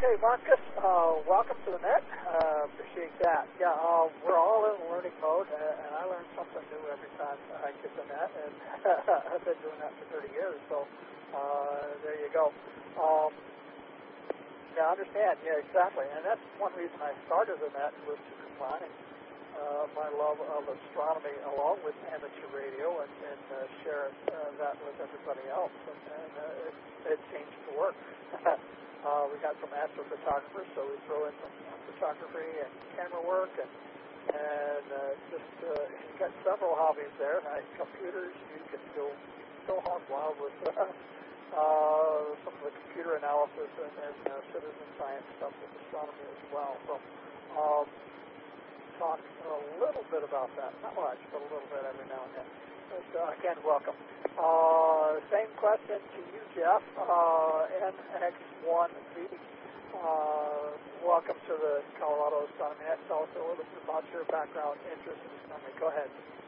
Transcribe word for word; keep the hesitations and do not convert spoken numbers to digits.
Okay, Marcus, uh, welcome to the net. Uh, appreciate that. Yeah, uh, we're all in learning mode, uh, and I learn something new every time I get the net, and I've been doing that for thirty years, so uh, there you go. Um, yeah, I understand. Yeah, exactly. And that's one reason I started the net was to combine uh, my love of astronomy along with amateur radio and, and uh, share uh, that with everybody else, and, and uh, it, it seems to work. Uh, we got some astrophotographers, so we throw in some photography and camera work, and and uh, just uh, you got several hobbies there. Uh, computers, you can go go hog wild with uh, uh, some of the computer analysis and, and uh, citizen science stuff with astronomy as well. So um, talk a little bit about that, not much, but a little bit every now and then. But uh, again, welcome. Uh, same question to you, Jeff. Uh, N X one V. Uh, welcome to the Colorado Astronomy Net. Tell us a little bit about your background, interest in astronomy. Go ahead.